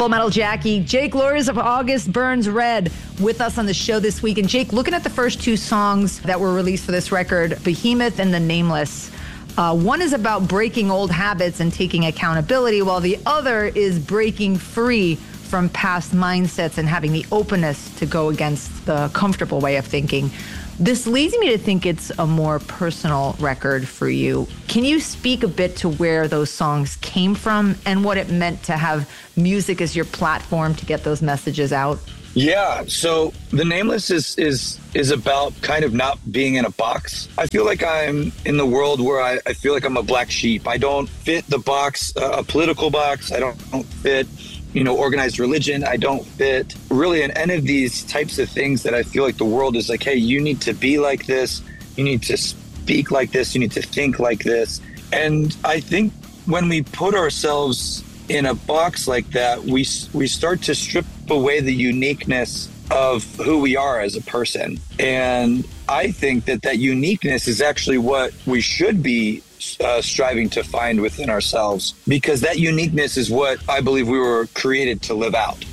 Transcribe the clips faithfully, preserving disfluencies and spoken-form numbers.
Full Metal Jackie, Jake Luhrs of August Burns Red with us on the show this week. And Jake, looking at the first two songs that were released for this record, Behemoth and The Nameless, uh, one is about breaking old habits and taking accountability, while the other is breaking free from past mindsets and having the openness to go against the comfortable way of thinking. This leads me to think it's a more personal record for you. Can you speak a bit to where those songs came from and what it meant to have music as your platform to get those messages out? Yeah, so The Nameless is is is about kind of not being in a box. I feel like I'm in the world where I, I feel like I'm a black sheep. I don't fit the box, uh, a political box. I don't, don't fit you know, organized religion. I don't fit really in any of these types of things that I feel like the world is like, hey, you need to be like this. You need to speak like this. You need to think like this. And I think when we put ourselves in a box like that, we we start to strip away the uniqueness of who we are as a person. And I think that that uniqueness is actually what we should be Uh, striving to find within ourselves, because that uniqueness is what I believe we were created to live out.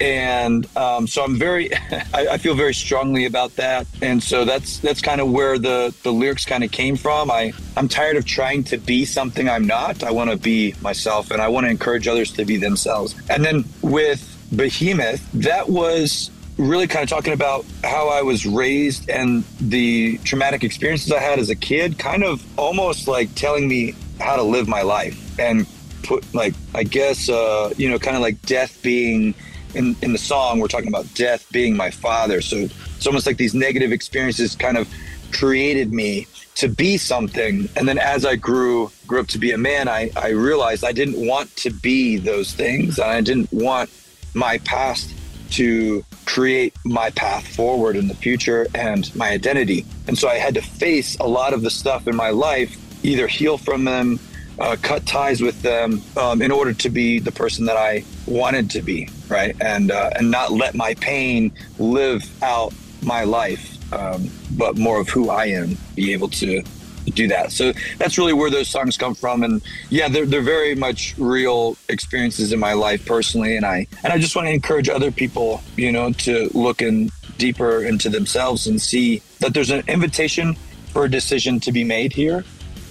And um, so I'm very, I, I feel very strongly about that. And so that's that's kind of where the, the lyrics kind of came from. I, I'm tired of trying to be something I'm not. I want to be myself, and I want to encourage others to be themselves. And then with Behemoth, that was really kind of talking about how I was raised and the traumatic experiences I had as a kid, kind of almost like telling me how to live my life, and put like, I guess, uh, you know, kind of like death being in, in the song, we're talking about death being my father. So it's almost like these negative experiences kind of created me to be something. And then as I grew, grew up to be a man, I, I realized I didn't want to be those things. And I didn't want my past to create my path forward in the future and my identity. And so I had to face a lot of the stuff in my life, either heal from them, uh, cut ties with them, um, in order to be the person that I wanted to be, right? And uh, and not let my pain live out my life, um, but more of who I am, be able to do that. So that's really where those songs come from. And yeah, they're they're very much real experiences in my life personally. And I and I just want to encourage other people, you know, to look in deeper into themselves and see that there's an invitation for a decision to be made here.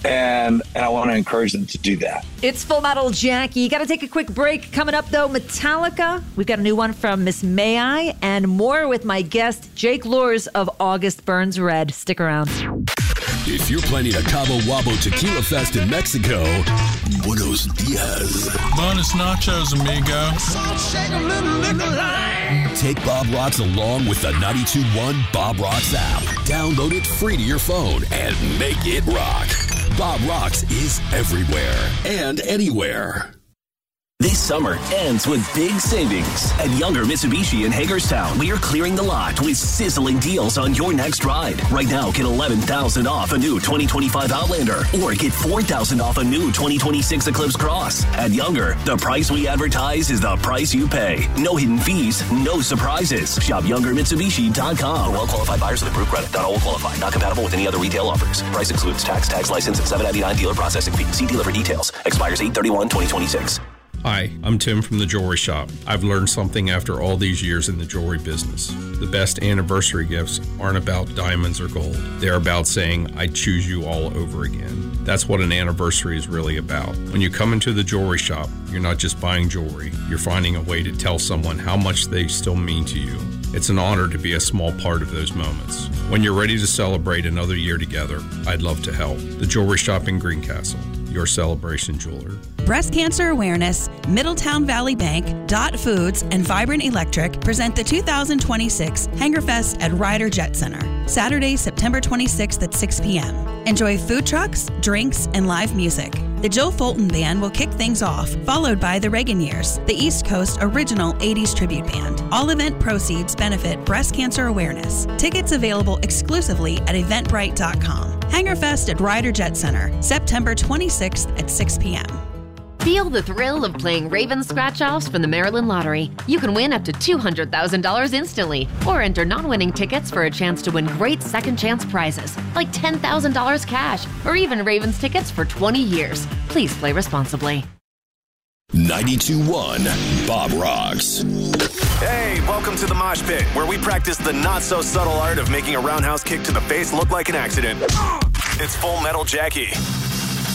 And and I want to encourage them to do that. It's Full Metal Jackie. You got to take a quick break. Coming up, though, Metallica. We've got a new one from Miss May I, and more with my guest, Jake Luhrs of August Burns Red. Stick around. If you're planning a Cabo Wabo Tequila Fest in Mexico, buenos dias. Bonus nachos, amigo. Take Bob Rocks along with the ninety-two point one Bob Rocks app. Download it free to your phone and make it rock. Bob Rocks is everywhere and anywhere. This summer ends with big savings. At Younger Mitsubishi in Hagerstown, we are clearing the lot with sizzling deals on your next ride. Right now, get eleven thousand dollars off a new twenty twenty-five Outlander, or get four thousand dollars off a new twenty twenty-six Eclipse Cross. At Younger, the price we advertise is the price you pay. No hidden fees, no surprises. Shop younger mitsubishi dot com. For well-qualified buyers with approved credit, not all will qualify. Not compatible with any other retail offers. Price excludes tax, tax license, and seven ninety-nine dealer processing fee. See dealer for details. Expires eight thirty-one twenty twenty-six. Hi, I'm Tim from The Jewelry Shop. I've learned something after all these years in the jewelry business. The best anniversary gifts aren't about diamonds or gold. They're about saying, I choose you all over again. That's what an anniversary is really about. When you come into the jewelry shop, you're not just buying jewelry. You're finding a way to tell someone how much they still mean to you. It's an honor to be a small part of those moments. When you're ready to celebrate another year together, I'd love to help. The Jewelry Shop in Greencastle, your celebration jeweler. Breast Cancer Awareness, Middletown Valley Bank, Dot Foods, and Vibrant Electric present the two thousand twenty-six Hangerfest at Ryder Jet Center, Saturday, September twenty-sixth at six p.m. Enjoy food trucks, drinks, and live music. The Joe Fulton Band will kick things off, followed by the Reagan Years, the East Coast original eighties tribute band. All event proceeds benefit breast cancer awareness. Tickets available exclusively at eventbrite dot com. Hangerfest at Ryder Jet Center, September twenty-sixth at six p.m. Feel the thrill of playing Raven scratch-offs from the Maryland Lottery. You can win up to two hundred thousand dollars instantly, or enter non-winning tickets for a chance to win great second chance prizes, like ten thousand dollars cash, or even Ravens tickets for twenty years. Please play responsibly. ninety-two point one Bob Rocks. Hey, welcome to the Mosh Pit, where we practice the not-so-subtle art of making a roundhouse kick to the face look like an accident. It's Full Metal Jackie.